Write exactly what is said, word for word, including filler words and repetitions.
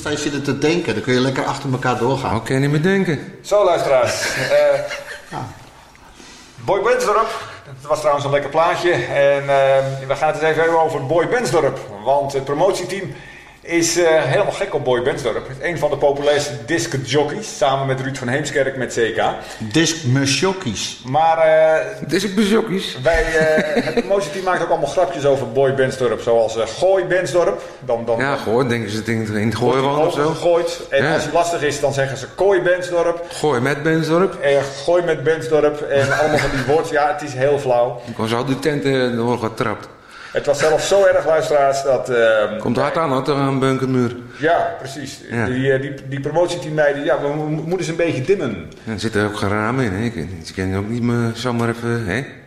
sta je zitten te denken. Dan kun je lekker achter elkaar doorgaan. Oké, niet meer denken. Zo, luisteraars. Uh, ja. Boy Bensdorp. Dat was trouwens een lekker plaatje. En uh, we gaan het eens even hebben over Boy Bensdorp. Want het promotieteam is uh, helemaal gek op Boy Bensdorp. Een van de populairste discjockeys. Samen met Ruud van Heemskerk met C K. Discjockeys. Maar uh, Discjockeys. Wij, uh, het promotieteam maakt ook allemaal grapjes over Boy Bensdorp. Zoals uh, Gooi Bensdorp. Dan, dan, ja, gooi. Denken ze het in, in het gooien wonen of zo. Gegooid. En ja. Als het lastig is, dan zeggen ze Kooi Bensdorp. Gooi met Bensdorp. En gooi met Bensdorp. En allemaal van die woorden. Ja, het is heel flauw. Ik was al die tenten door getrapt. Het was zelfs zo erg, luisteraars, dat... Uh, Komt hard aan, hoor, een bunkermuur. Ja, precies. Ja. Die, die, die promotieteammeiden, ja, we moeten ze een beetje dimmen. Ja, er zitten ook geen ramen in, hè. Je kan ook niet meer zomaar even, hè.